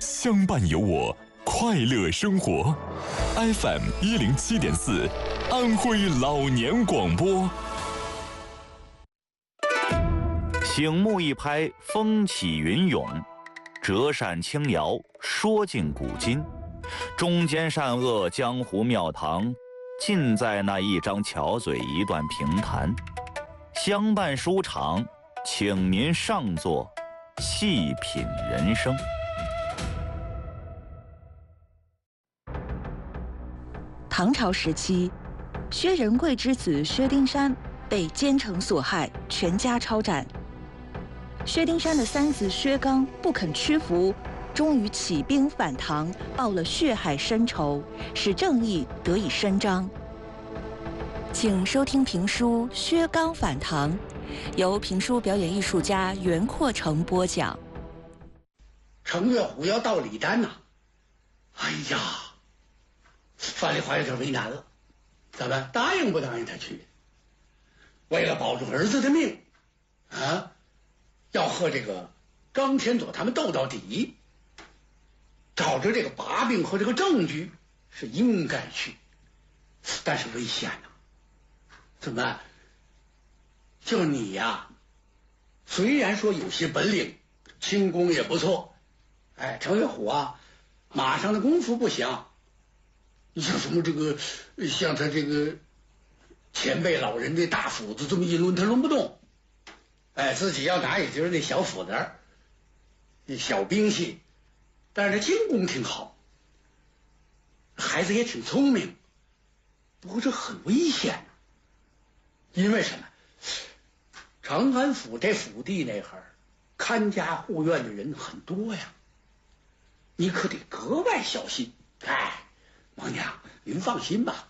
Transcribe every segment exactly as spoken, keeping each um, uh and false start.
相伴有我，快乐生活。F M 一零七点四，安徽老年广播。 醒目一拍，风起云涌；折扇轻摇，说尽古今。中间善恶，江湖庙堂，尽在那一张巧嘴，一段评弹。相伴书场，请您上座，细品人生。 唐朝时期，薛仁贵之子薛丁山被奸臣所害，全家抄斩。薛丁山的三子薛刚不肯屈服，终于起兵反唐，报了血海深仇，使正义得以伸张。请收听评书《薛刚反唐》，由评书表演艺术家袁阔成播讲。 程月虎要到李丹呐、啊，哎呀，范丽华有点为难了，怎么答应不答应他去？为了保住儿子的命，啊，要和这个张天佐他们斗到底，找着这个把柄和这个证据是应该去，但是危险呐、啊。怎么？就你呀、啊，虽然说有些本领，轻功也不错，哎，程月虎啊，马上的功夫不行。你像什么这个，像他这个前辈老人的大斧子这么一抡，他抡不动。哎，自己要拿也就是那小斧子，那小兵器，但是他轻功挺好，孩子也挺聪明，不过这很危险。因为什么？长安府这府地那会儿，看家护院的人很多呀，你可得格外小心。哎，王娘，您放心吧。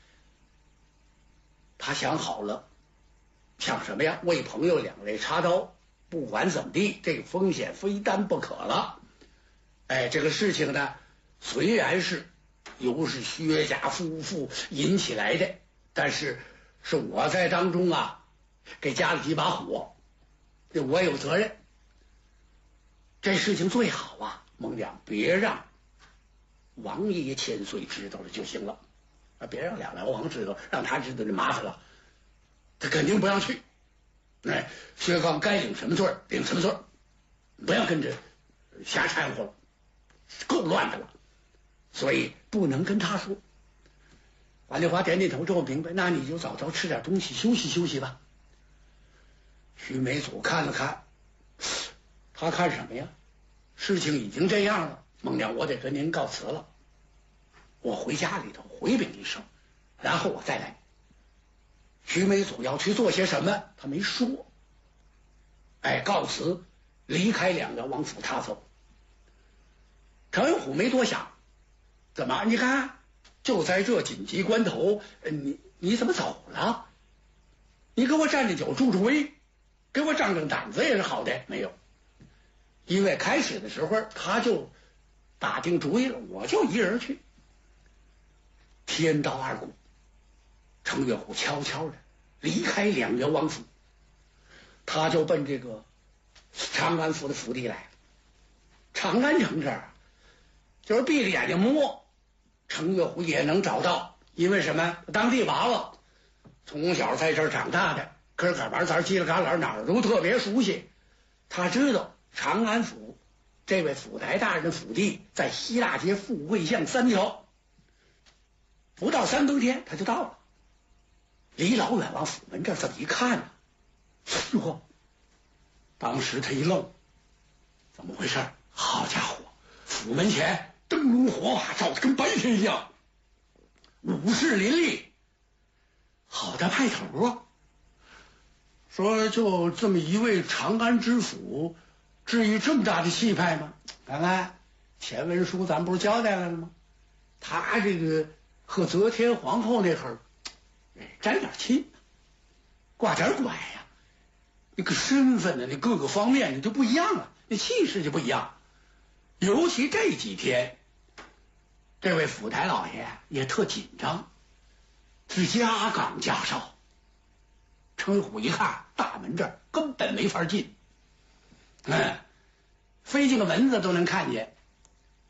他想好了，想什么呀？为朋友两肋插刀，不管怎么地，这个风险非担不可了。哎，这个事情呢，虽然是由是薛家夫妇引起来的，但是是我在当中啊，给加了几把火，这我有责任。这事情最好啊，孟娘别让王爷千岁知道了就行了，啊，别让两辽王知道，让他知道就麻烦了，他肯定不让去。哎，薛刚该领什么罪领什么罪，不要跟着瞎掺和了，够乱的了，所以不能跟他说。王丽华点点头之后明白，那你就早早吃点东西，休息休息吧。徐梅祖看了看，他看什么呀？事情已经这样了，孟娘，我得跟您告辞了，我回家里头回禀一声，然后我再来。徐梅祖要去做些什么，他没说。哎，告辞，离开两辽王府，他走。程元虎没多想，怎么？你看，就在这紧急关头，你你怎么走了？你给我站着脚助助威，给我长长胆子也是好的。没有，因为开始的时候他就打定主意了，我就一人去。天到二鼓，程月虎悄悄的离开两辽王府，他就奔这个长安府的府邸来。长安城这儿就是闭着眼睛摸，程月虎也能找到，因为什么？当地娃娃从小在这儿长大的，哥儿玩咱叽里嘎啦哪儿都特别熟悉。他知道长安府这位府台大人的府邸在西大街富贵巷三条，不到三更天他就到了。离老远往府门这儿这么一看呢、啊，哟，当时他一愣，怎么回事？好家伙，府门前灯笼火把照得跟白天一样，武士林立，好大派头啊！说就这么一位长安知府，至于这么大的气派吗？看看前文书咱不是交代了吗？他这个和则天皇后那会儿沾点亲，挂点拐呀、啊，那个身份呢，那各个方面你就不一样了，那气势就不一样。尤其这几天，这位府台老爷也特紧张，是家岗家少。程虎一看大门这儿根本没法进，嗯，飞进个门子都能看见，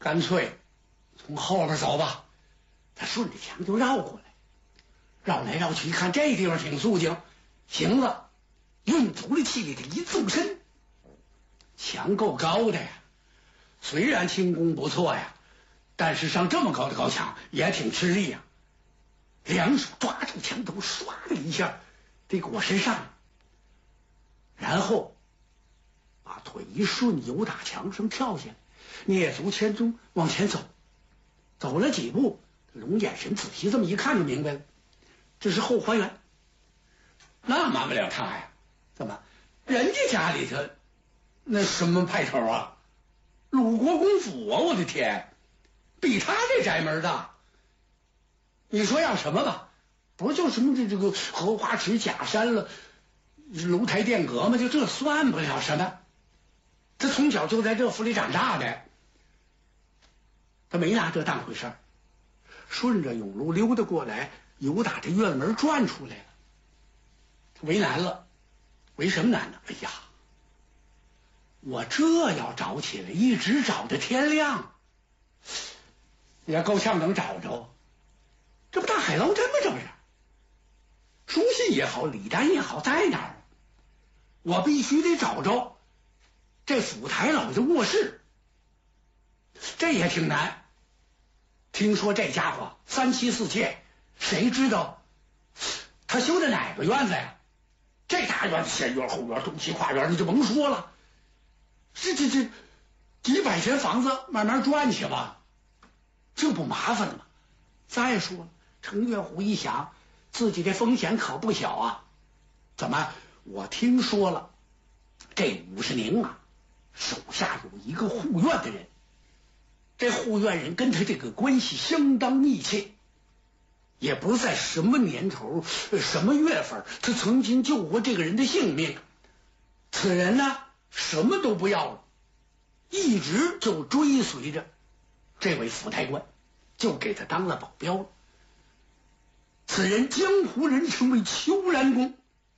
干脆从后边走吧。他顺着墙就绕过来，绕来绕去，一看这地方挺肃静，行了，用足了气力，他一纵身，墙够高的呀，虽然轻功不错呀，但是上这么高的高墙也挺吃力呀。两手抓住墙头，唰的一下得给我身上，然后把腿一顺，由打墙上跳下来，蹑足潜踪往前走。走了几步，龙眼神仔细这么一看就明白了，这是后花园，那瞒不了他呀。怎么人家家里头那什么派头啊，鲁国公府啊，我的天，比他这宅门大。你说要什么吧，不就什么这这个荷花池假山了，楼台殿阁吗？就这算不了什么。他从小就在这府里长大的，他没拿这当回事儿，顺着甬路溜达过来，由打这院门转出来了。他为难了，为什么难呢？哎呀，我这要找起来，一直找到天亮，也够呛能找着。这不大海捞针吗？这不是？书信也好，礼单也好，在哪儿？我必须得找着这府台老爷的卧室，这也挺难。听说这家伙三妻四妾，谁知道他修的哪个院子呀？这大院子，前院后院东西跨院，你就甭说了，这这这几百间房子慢慢转去吧，这不麻烦了吗？再说了，程月虎一想，自己这风险可不小啊。怎么？我听说了，这武士宁啊，手下有一个护院的人，这护院人跟他这个关系相当密切，也不是在什么年头、什么月份，他曾经救过这个人的性命。此人呢，什么都不要了，一直就追随着这位府台官，就给他当了保镖了。此人江湖人称为邱然公，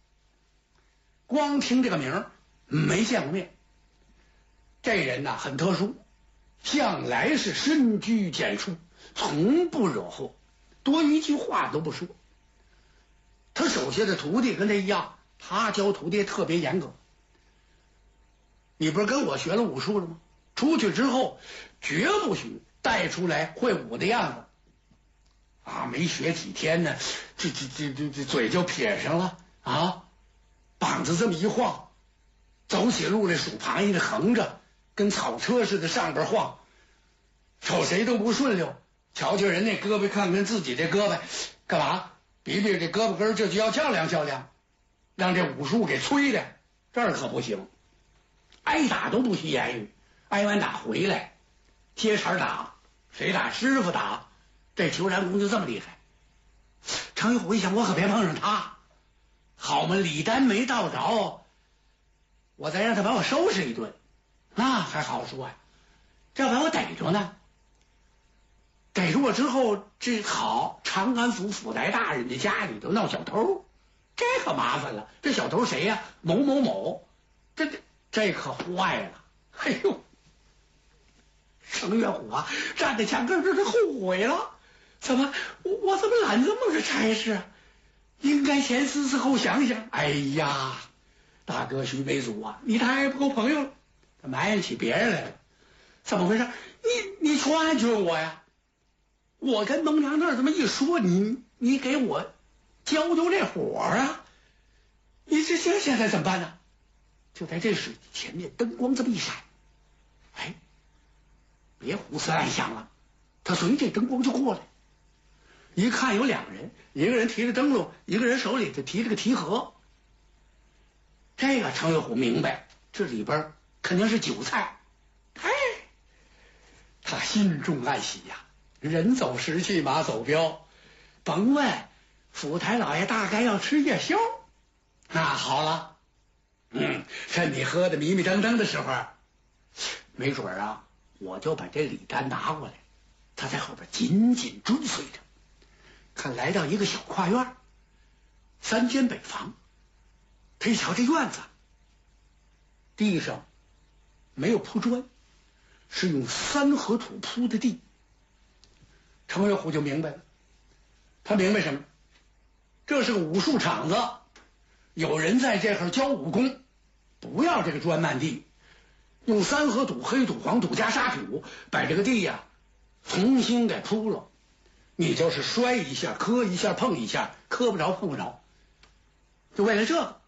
光听这个名儿没见过面。这人呐很特殊，向来是深居简出，从不惹祸，多一句话都不说。他手下的徒弟跟他一样，他教徒弟特别严格。你不是跟我学了武术了吗？出去之后绝不许带出来会武的样子啊！没学几天呢，这这这这这嘴就撇上了啊！膀子这么一晃，走起路来数螃蟹的横着，跟草车似的上边晃，瞅谁都不顺溜。瞧瞧人那胳膊，看看自己这胳膊，干嘛？比比这胳膊根，这就要较量较量，让这武术给催的，这儿可不行。挨打都不许言语，挨完打回来接茬打，谁打师傅打。这裘然公就这么厉害。程玉虎一想，我可别碰上他，好嘛，李丹没到着，我再让他把我收拾一顿，那还好说呀。这要把我逮着呢，逮住我之后，这好，长安府府台大人的家里头闹小偷，这可麻烦了。这小偷谁呀？某某某，这这这可坏了。哎呦，程月虎啊，站在墙根这是后悔了。怎么我我怎么揽这么个差事啊？应该先思思后想想。哎呀，大哥徐梅祖啊，你太不够朋友了，他埋怨起别人来了。怎么回事？你你劝劝我呀！我跟蒙娘那儿这么一说，你你给我浇浇这火啊！你这这现在怎么办呢？就在这时，前面灯光这么一闪，哎，别胡思乱想了。他随这灯光就过来，一看有两个人，一个人提着灯笼，一个人手里就提着个提盒。这个程月虎明白，这里边肯定是酒菜。哎，他心中暗喜呀，人走时气，马走镖，甭问，府台老爷大概要吃夜宵。那好了，嗯，趁你喝的迷迷瞪瞪的时候，没准啊，我就把这礼单拿过来，他在后边紧紧追随着。看来到一个小跨院，三间北房，他一瞧这院子，地上没有铺砖， 是用三合土铺的地。程月虎就明白了，他明白什么？这是个武术场子，有人在这块教武功，不要这个专卖地，用三合土、黑土、黄土加沙土把这个地呀、啊、重新给铺了。你就是摔一下、磕一下、碰一下，磕不着碰不着。就为了这个，